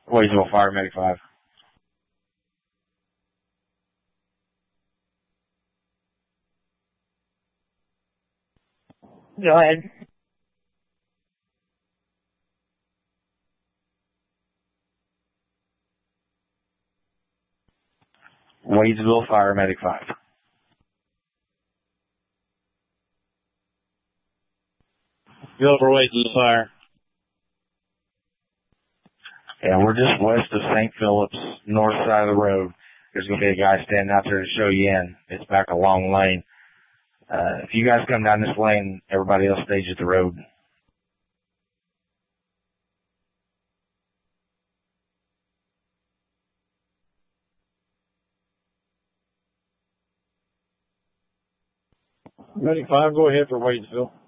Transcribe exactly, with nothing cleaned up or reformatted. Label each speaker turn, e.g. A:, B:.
A: Wadesville Fire, Medic five.
B: Go ahead.
A: Wadesville Fire, Medic five.
C: Gilbert, Wadesville Fire.
A: Yeah, we're just west of Saint Phillips, north side of the road. There's going to be a guy standing out there to show you in. It's back a long lane. Uh, if you guys come down this lane, everybody else stays at the road.
C: Medic five, go ahead for Wadesville.